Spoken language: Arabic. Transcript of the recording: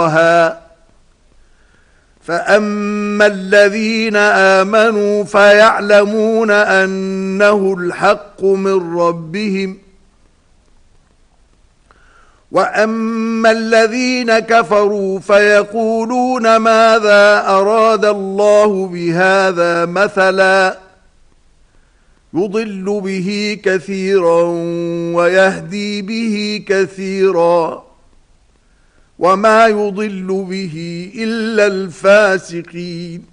فأما الذين آمنوا فيعلمون أنه الحق من ربهم وأما الذين كفروا فيقولون ماذا أراد الله بهذا مثلا يضل به كثيرا ويهدي به كثيرا وما يضل به إلا الفاسقين